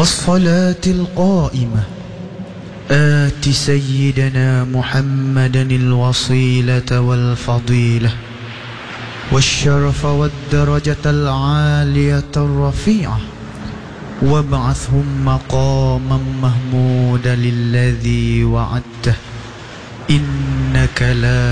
والصلاة القائمة آت سيدنا محمدا الوصيلة والفضيلة والشرف والدرجة العالية الرفيعة وابعثهم مقاما محمودا الذي وعدته إنك لا